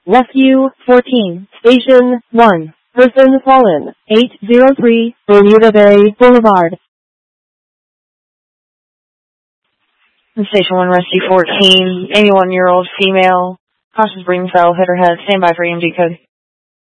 Rescue 14, Station 1. Person fallen, 803 Bermuda Bay Boulevard. Station 1, Rescue 14, 81-year-old female. Cautious breathing spell, hit her head. Stand by for EMD code.